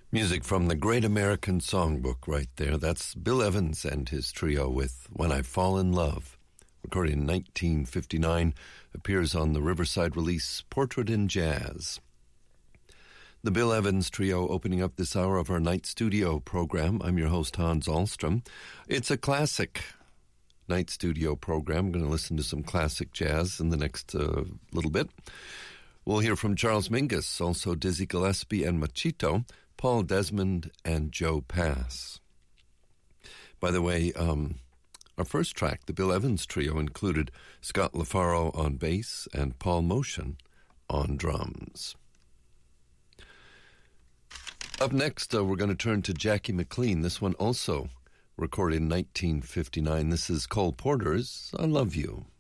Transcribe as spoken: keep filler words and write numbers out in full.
Music from the Great American Songbook right there. That's Bill Evans and his trio with When I Fall in Love. Recorded in nineteen fifty-nine, appears on the Riverside release Portrait in Jazz. The Bill Evans Trio opening up this hour of our night studio program. I'm your host, Hans Ahlstrom. It's a classic night studio program. I'm going to listen to some classic jazz in the next uh, little bit. We'll hear from Charles Mingus, also Dizzy Gillespie and Machito, Paul Desmond, and Joe Pass. By the way, um, our first track, the Bill Evans Trio, included Scott LaFaro on bass and Paul Motion on drums. Up next, uh, we're going to turn to Jackie McLean. This one also recorded in nineteen fifty-nine. This is Cole Porter's I Love You.